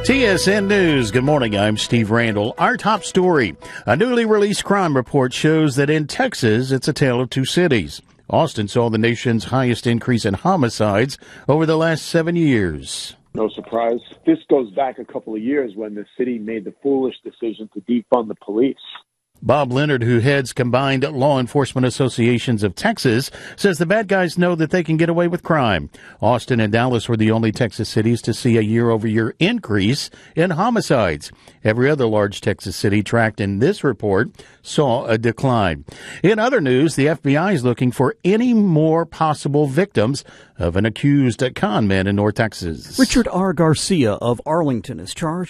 TSN News. Good morning. I'm Steve Randall. Our top story. A newly released crime report shows that in Texas, it's a tale of two cities. Austin saw the nation's highest increase in homicides over the last 7 years. No surprise. This goes back a couple of years when the city made the foolish decision to defund the police. Bob Leonard, who heads Combined Law Enforcement Associations of Texas, says the bad guys know that they can get away with crime. Austin and Dallas were the only Texas cities to see a year-over-year increase in homicides. Every other large Texas city tracked in this report saw a decline. In other news, the FBI is looking for any more possible victims of an accused con man in North Texas. Richard R. Garcia of Arlington is charged